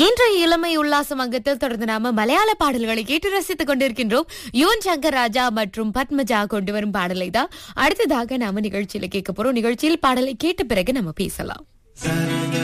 இன்றைய இளமை உல்லாசம் அங்கத்தில் தொடர்ந்து நாம மலையாள பாடல்களை கேட்டு ரசித்துக் கொண்டிருக்கின்றோம். யுவன் சங்கர் ராஜா மற்றும் பத்மஜா கொண்டு வரும் பாடலை தான் அடுத்ததாக நாம நிகழ்ச்சியில கேட்க போறோம். நிகழ்ச்சியில் பாடலை கேட்ட பிறகு நம்ம பேசலாம்.